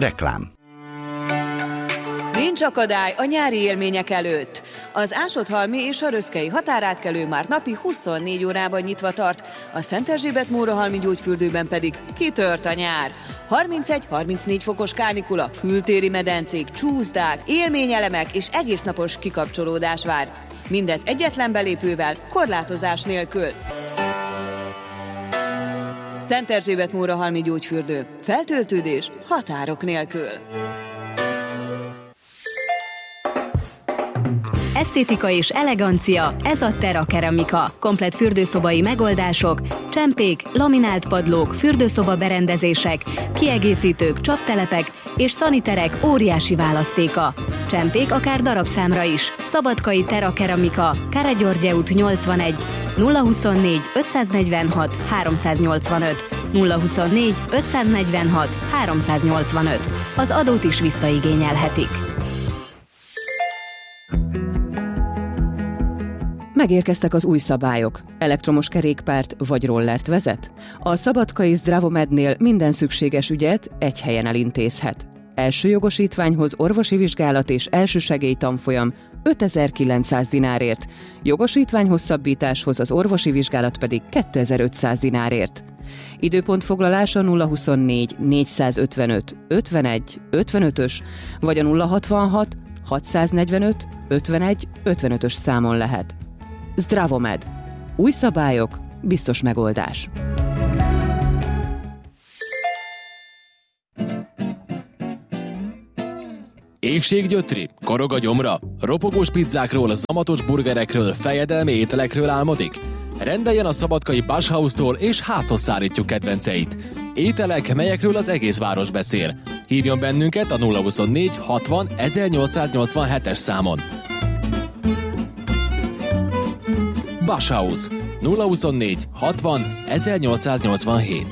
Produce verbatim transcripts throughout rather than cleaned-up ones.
Reklám. Nincs akadály a nyári élmények előtt. Az Ásodhalmi és a Röszkei határátkelő már napi huszonnégy órában nyitva tart, a Szent Erzsébet-Mórahalmi gyógyfürdőben pedig kitört a nyár. harmincegy-harmincnégy fokos kánikula, kültéri medencék, csúszdák, élményelemek és egésznapos kikapcsolódás vár. Mindez egyetlen belépővel, korlátozás nélkül. Szent Erzsébet-Mórahalmi gyógyfürdő. Feltöltődés határok nélkül. Esztétika és elegancia, ez a Terra Keramika. Komplett fürdőszobai megoldások, csempék, laminált padlók, fürdőszoba berendezések, kiegészítők, csaptelepek és szaniterek óriási választéka. Csempék akár darabszámra is. Szabadkai Terra Keramika, Káregyörgye út nyolcvanegy, nulla huszonnégy ötszáznegyvenhat háromszáznyolcvanöt, nulla huszonnégy ötszáznegyvenhat háromszáznyolcvanöt. Az adót is visszaigényelhetik. Megérkeztek az új szabályok. Elektromos kerékpárt vagy rollert vezet? A szabadkai Zdravomednél minden szükséges ügyet egy helyen elintézhet. Első jogosítványhoz orvosi vizsgálat és elsősegély tanfolyam ötezer-kilencszáz dinárért, jogosítvány hosszabbításhoz az orvosi vizsgálat pedig kétezer-ötszáz dinárért. Időpontfoglalása nulla huszonnégy négyszázötvenöt ötvenegy ötvenötös vagy a nulla hatvanhat hatszáznegyvenöt ötvenegy ötvenötös számon lehet. Zdravomed. Új szabályok, biztos megoldás. Éhséggyötri, korog a gyomra, ropogós pizzákról, zamatos burgerekről, fejedelmi ételekről álmodik? Rendeljen a szabadkai Bauhaustól és házhoz szállítjuk kedvenceit. Ételek, melyekről az egész város beszél. Hívjon bennünket a nulla huszonnégy hatvan ezernyolcszáznyolcvanhetes számon. Bauhaus nulla huszonnégy hatvan ezernyolcszáznyolcvanhét.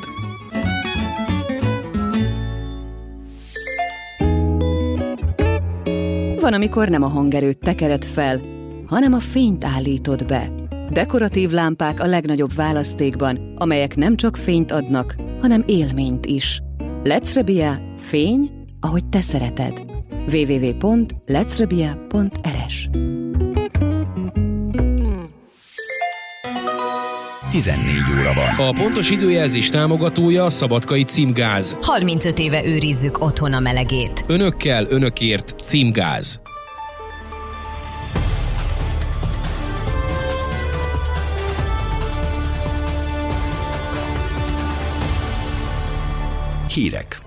Van, amikor nem a hangerőt tekered fel, hanem a fényt állítod be. Dekoratív lámpák a legnagyobb választékban, amelyek nem csak fényt adnak, hanem élményt is. Lecrebia, fény, ahogy te szereted. double-u double-u double-u pont lecrebia pont er es tizennégy óra van. A pontos időjelzés támogatója a Szabadkai Címgáz. harmincöt éve őrizzük otthon a melegét. Önökkel, önökért Címgáz. Hírek.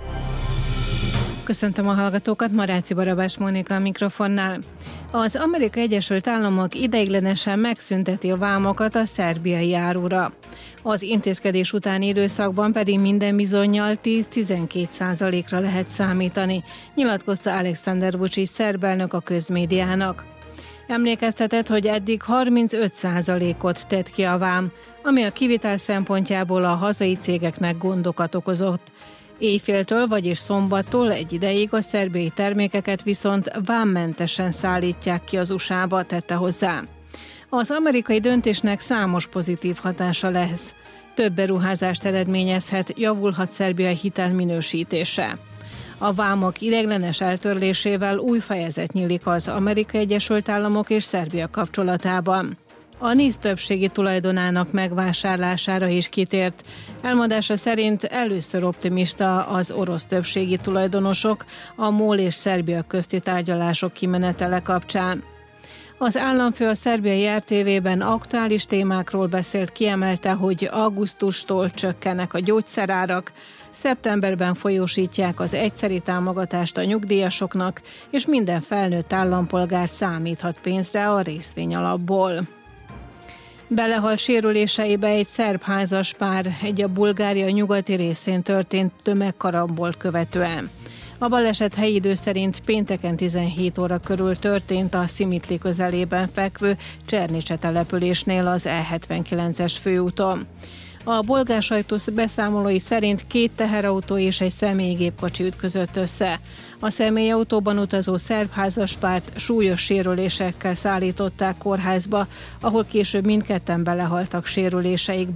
Köszöntöm a hallgatókat, Maráci Barabás Mónika a mikrofonnál. Az Amerikai Egyesült Államok ideiglenesen megszünteti a vámokat a szerbiai árura. Az intézkedés utáni időszakban pedig minden bizonnyal tíz-tizenkét százalékra lehet számítani, nyilatkozta Alexander Vučić szerb elnök a közmédiának. Emlékeztetett, hogy eddig harmincöt százalékot tett ki a vám, ami a kivitel szempontjából a hazai cégeknek gondokat okozott. Éjféltől, vagyis szombattól egy ideig a szerbiai termékeket viszont vámmentesen szállítják ki az u es á-ba, tette hozzá. Az amerikai döntésnek számos pozitív hatása lesz. Több beruházást eredményezhet, javulhat Szerbia hitel minősítése. A vámok ideiglenes eltörlésével új fejezet nyílik az Amerikai Egyesült Államok és Szerbia kapcsolatában. A NIS többségi tulajdonának megvásárlására is kitért. Elmondása szerint először optimista az orosz többségi tulajdonosok a MOL és Szerbia közti tárgyalások kimenetele kapcsán. Az államfő a szerbiai er té vében aktuális témákról beszélt, kiemelte, hogy augusztustól csökkennek a gyógyszerárak, szeptemberben folyósítják az egyszeri támogatást a nyugdíjasoknak, és minden felnőtt állampolgár számíthat pénzre a részvényalapból. Belehal sérüléseibe egy szerb házas pár, egy a Bulgária nyugati részén történt tömegkarambol követően. A baleset helyi idő szerint pénteken tizenhét óra körül történt a Szimitli közelében fekvő Csernicse településnél az E hetvenkilences főúton. A bolgár sajtó beszámolói szerint két teherautó és egy személygépkocsi ütközött össze. A személyautóban utazó szerb házaspárt súlyos sérülésekkel szállították kórházba, ahol később mindketten belehaltak sérüléseikbe.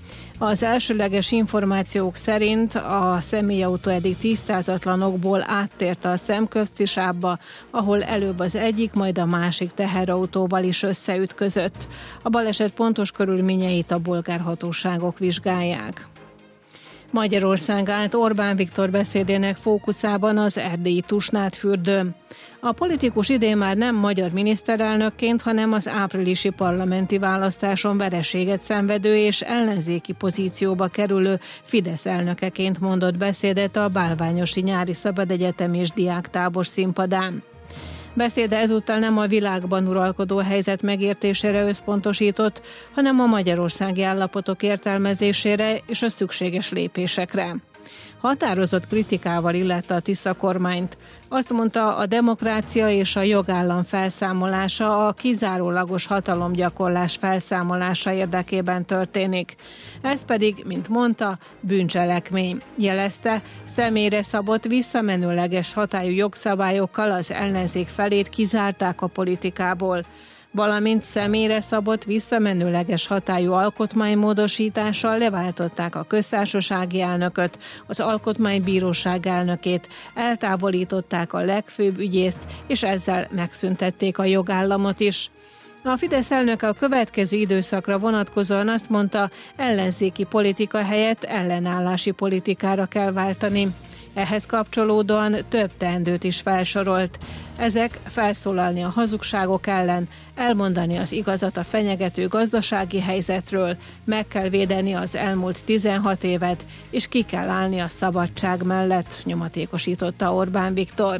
Az elsőleges információk szerint a személyautó eddig tisztázatlanokból áttért a szemközti sávba, ahol előbb az egyik, majd a másik teherautóval is összeütközött. A baleset pontos körülményeit a bolgár hatóságok vizsgálják. Magyarország állt Orbán Viktor beszédének fókuszában az erdélyi Tusnádfürdő. A politikus idén már nem magyar miniszterelnökként, hanem az áprilisi parlamenti választáson vereséget szenvedő és ellenzéki pozícióba kerülő Fidesz elnökeként mondott beszédet a Bálványosi Nyári Szabadegyetem és Diáktábor színpadán. Beszéde ezúttal nem a világban uralkodó helyzet megértésére összpontosított, hanem a magyarországi állapotok értelmezésére és a szükséges lépésekre. Határozott kritikával illette a Tisza kormányt. Azt mondta, a demokrácia és a jogállam felszámolása a kizárólagos hatalomgyakorlás felszámolása érdekében történik. Ez pedig, mint mondta, bűncselekmény. Jelezte, személyre szabott visszamenőleges hatályú jogszabályokkal az ellenzék felét kizárták a politikából, valamint személyre szabott visszamenőleges hatályú alkotmánymódosítással leváltották a köztársasági elnököt, az alkotmánybíróság elnökét, eltávolították a legfőbb ügyészt, és ezzel megszüntették a jogállamot is. A Fidesz elnöke a következő időszakra vonatkozóan azt mondta, ellenzéki politika helyett ellenállási politikára kell váltani. Ehhez kapcsolódóan több teendőt is felsorolt. Ezek felszólalni a hazugságok ellen, elmondani az igazat a fenyegető gazdasági helyzetről, meg kell védeni az elmúlt tizenhat évet, és ki kell állni a szabadság mellett, nyomatékosította Orbán Viktor.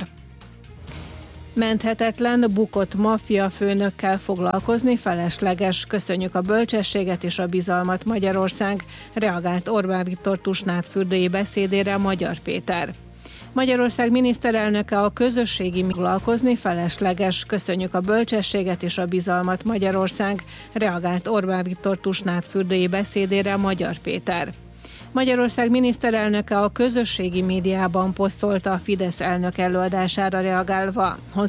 Menthetetlen, bukott maffia főnökkel foglalkozni felesleges. Köszönjük a bölcsességet és a bizalmat, Magyarország, reagált Orbán Viktor Tusnádfürdői beszédére Magyar Péter. Magyarország miniszterelnöke a közösségi foglalkozni felesleges. Köszönjük a bölcsességet és a bizalmat, Magyarország, reagált Orbán Viktor Tusnádfürdői beszédére Magyar Péter. Magyarország miniszterelnöke a közösségi médiában posztolta a Fidesz elnök előadására reagálva.